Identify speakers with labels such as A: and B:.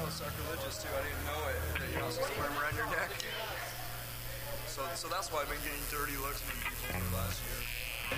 A: little sacrilegious too. I didn't know it. That you're not supposed to wear them around your neck. So that's why I've been getting dirty looks from people for the last year.